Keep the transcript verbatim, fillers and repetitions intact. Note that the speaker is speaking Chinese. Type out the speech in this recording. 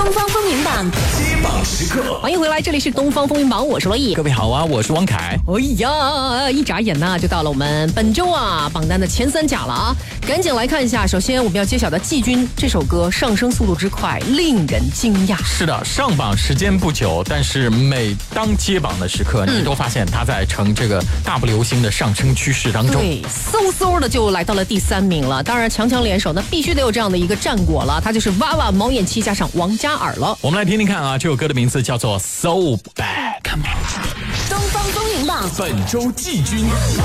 东方风云榜揭榜时刻， 欢迎回来，这里是东方风云榜，我是罗毅。 各位好啊，我是王凯。 哎呀，一眨眼呢，就到了我们本周啊榜单的前三甲了啊！赶紧来看一下，首先我们要揭晓的《季军》这首歌上升速度之快，令人惊讶。 是的，上榜时间不久，但是每当揭榜的时刻， 嗯、 你都发现它在呈这个大步流星的上升趋势当中。 对，嗖嗖的就来到了第三名了。当然，强强联手，那必须得有这样的一个战果了，它就是娃娃、毛眼七加上王嘉尔了。 我们来听听看啊，这首歌的名字叫做 So Bad。Come on， 东方风云榜本周季军。